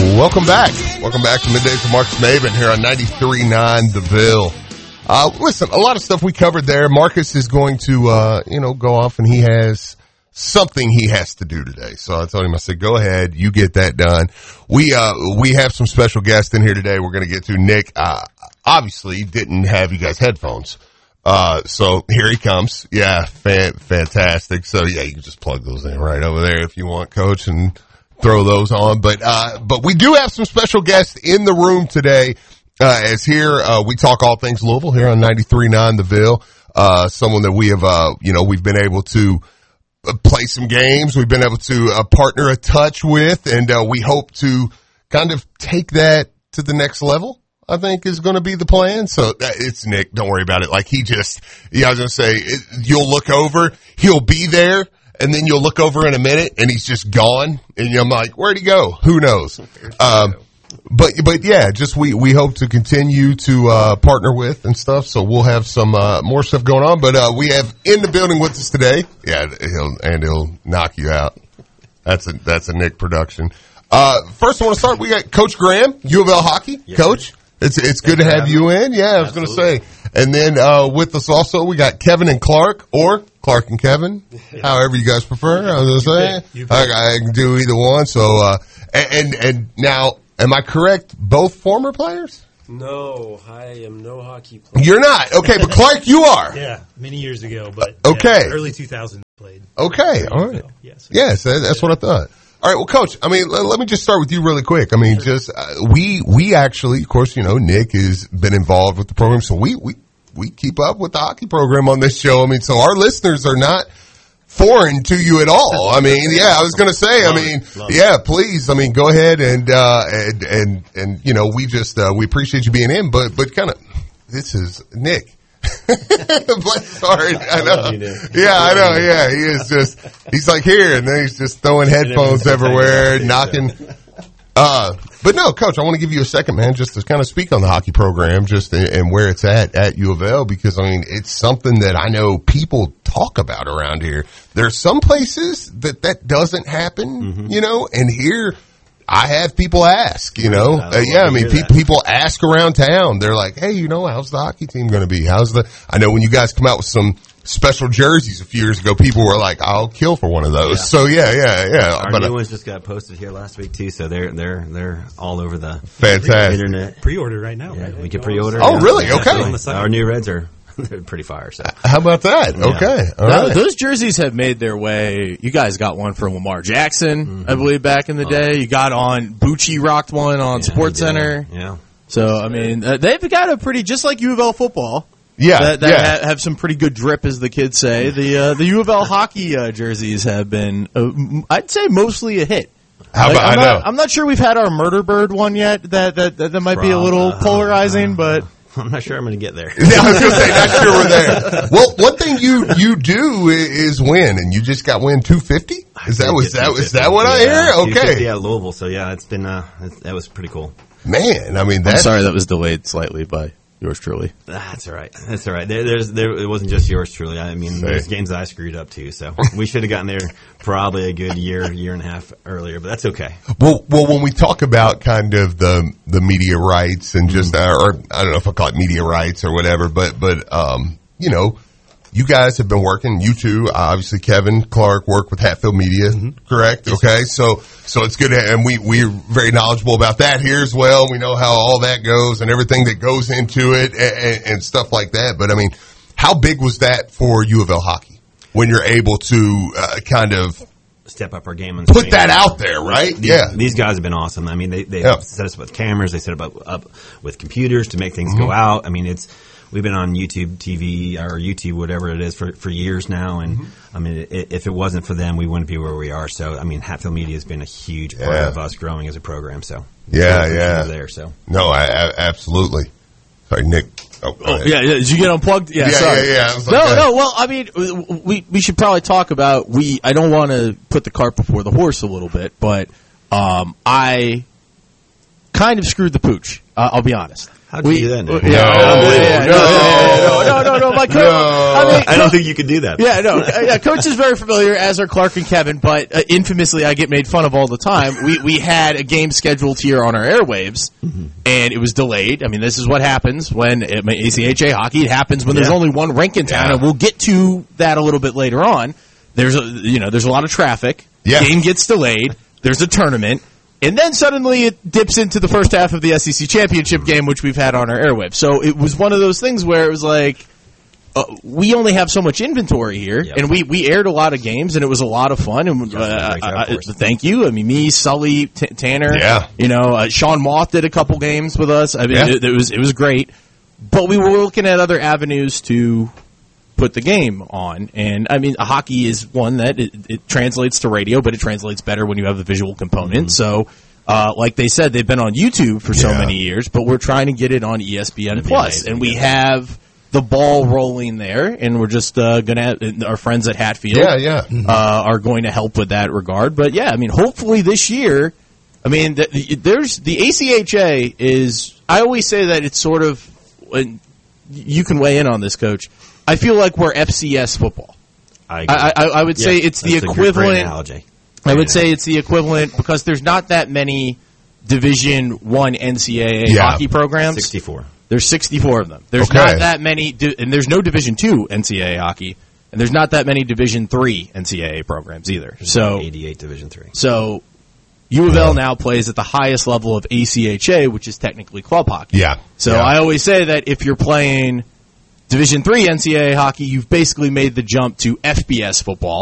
Welcome back. Welcome back to Middays with Marcus Maven here on 93.9 The Ville. Listen, a lot of stuff we covered there. Marcus is going to, go off, and he has something he has to do today. So I told him, I said, go ahead, you get that done. We have some special guests in here today we're going to get to. Nick, obviously didn't have you guys headphones. So here he comes. Yeah, fantastic. So yeah, you can just plug those in right over there if you want, Coach, and throw those on. But we do have some special guests in the room today. As here, we talk all things Louisville here on 93.9 The Ville. Someone that we have, we've been able to play some games. We've been able to partner a touch with, and we hope to kind of take that to the next level, I think is going to be the plan. So it's Nick. Don't worry about it. Like I was going to say, you'll look over, he'll be there, and then you'll look over in a minute and he's just gone. And I'm like, where'd he go? Who knows? But yeah, just we hope to continue to partner with and stuff. So we'll have some more stuff going on. But we have in the building with us today. Yeah, he'll knock you out. That's a Nick production. First I want to start. We got Coach Graham, U of L hockey. Yes, Coach, it's good to have you in. Yeah, I was going to say. And then with us also we got Kevin and Clark, or Clark and Kevin, however you guys prefer. I was going to say I can do either one. So and now, am I correct? Both former players? No, I am no hockey player. You're not? Okay, but Clark, you are. Yeah, many years ago, but okay. Early 2000s played. Okay, all right. Yes, that's what I thought. All right, well, Coach, I mean, let me just start with you really quick. I mean, just we actually, of course, Nick has been involved with the program, so we keep up with the hockey program on this show. I mean, so our listeners are not foreign to you at all. I mean, yeah, I was going to say, please. I mean, go ahead and we appreciate you being in, but kind of, this is Nick. Sorry, I know. Yeah, I know. Yeah, he is he's like here, and then he's just throwing headphones everywhere, knocking. But no, Coach, I want to give you a second, man, just to kind of speak on the hockey program, just and where it's at U of L, because I mean, it's something that I know people talk about around here. There's some places that doesn't happen, and here I have people ask, people ask around town. They're like, hey, how's the hockey team going to be? I know when you guys come out with some special jerseys a few years ago, people were like, I'll kill for one of those. Yeah. So yeah. Our new ones just got posted here last week too, so they're all over the fantastic internet. Pre-order right now. Yeah, right? We can pre-order. Oh, really? Okay. Our new reds are they're pretty fire. So how about that? Yeah. Okay. All right. Those jerseys have made their way. You guys got one for Lamar Jackson, I believe, back in the day. You got on Bucci rocked one on SportsCenter. Yeah. So I mean, they've got a pretty, just like U of L football. Yeah, have some pretty good drip, as the kids say. The U of L hockey jerseys have been, I'd say, mostly a hit. I'm not sure we've had our Murder Bird one yet. That might be a little polarizing, but I'm not sure I'm going to get there. Yeah, I was going to say, not sure we're there. Well, one thing you do is win, and you just got win 250. Is that what I hear? Okay, yeah, Louisville. So yeah, it's been that was pretty cool. Man, I mean, I'm sorry that was delayed slightly by yours truly. That's all right. It wasn't just yours truly. I mean, there's games that I screwed up too. So we should have gotten there probably a good year and a half earlier, but that's okay. Well, when we talk about kind of the media rights and just, or I don't know if I call it media rights or whatever, but you guys have been working, you two, obviously Kevin Clark work with Hatfield Media, correct? Yes, okay. So it's good. And we're very knowledgeable about that here as well. We know how all that goes and everything that goes into it and stuff like that. But I mean, how big was that for U of L hockey when you're able to kind of step up our game and put that out there, right? These guys have been awesome. I mean, they set us up with cameras, they set up with computers to make things go out. I mean, we've been on YouTube TV or YouTube, whatever it is, for years now. And I mean, if it wasn't for them, we wouldn't be where we are. So, I mean, Hatfield Media has been a huge part of us growing as a program. So, there. So, no, I absolutely. Sorry, Nick. Did you get unplugged? Yeah. Sorry. Yeah. No. Well, I mean, we should probably talk about I don't want to put the cart before the horse a little bit, but I kind of screwed the pooch. I'll be honest. How'd you do that? Nick? No, my coach. I don't think you could do that. Coach is very familiar, as are Clark and Kevin, but infamously I get made fun of all the time. We had a game scheduled here on our airwaves, and it was delayed. I mean, this is what happens when ACHA hockey. It happens when there's only one rink in town, and we'll get to that a little bit later on. There's a lot of traffic. Game gets delayed. There's a tournament. And then suddenly it dips into the first half of the SEC championship game, which we've had on our airwaves. So it was one of those things where it was like, we only have so much inventory here, and we aired a lot of games, and it was a lot of fun. And thank you. I mean, me, Sully, Tanner, Sean Moth did a couple games with us. I mean, it was great. But we were looking at other avenues to put the game on, and I mean, hockey is one that it translates to radio, but it translates better when you have the visual component. So, like they said, they've been on YouTube for so many years, but we're trying to get it on ESPN Plus, and we have the ball rolling there, and we're just gonna our friends at Hatfield, are going to help with that regard. But I mean, hopefully this year, I mean, there's the ACHA is. I always say that it's sort of. You can weigh in on this, Coach. I feel like we're FCS football. I would say it's the equivalent. Analogy. I would say it's the equivalent because there's not that many Division I NCAA hockey programs. 64. There's 64 of them. There's not that many, and there's no Division II NCAA hockey, and there's not that many Division III NCAA programs either. So 88 Division III. So U of L now plays at the highest level of ACHA, which is technically club hockey. So I always say that if you're playing Division III NCAA hockey, you've basically made the jump to FBS football.